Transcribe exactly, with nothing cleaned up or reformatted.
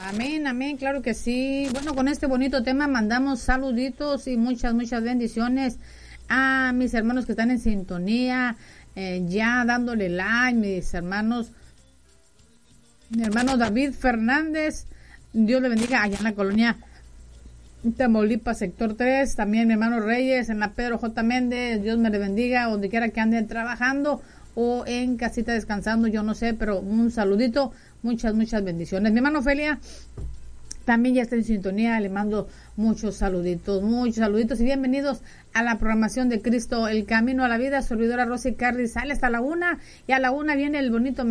Amén, amén, claro que sí. Bueno, con este bonito tema mandamos saluditos y muchas, muchas bendiciones a mis hermanos que están en sintonía, eh, ya dándole like, mis hermanos, mi hermano David Fernández, Dios le bendiga allá en la colonia Tamaulipas, sector tres, también mi hermano Reyes en la Pedro J. Méndez, Dios me le bendiga, donde quiera que anden trabajando o en casita descansando, yo no sé, pero un saludito, muchas, muchas bendiciones. Mi hermano Ofelia también ya está en sintonía, le mando muchos saluditos, muchos saluditos y bienvenidos a la programación de Cristo, el camino a la vida. Servidora Rosy Carrizales hasta la una, y a la una viene el bonito